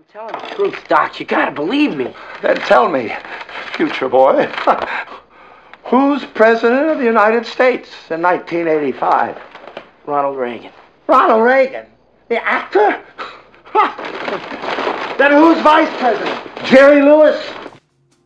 I'm telling the truth, Doc. You gotta believe me. Then tell me, future boy, who's president of the United States in 1985? Ronald Reagan. Ronald Reagan? The actor? Then who's vice president? Jerry Lewis?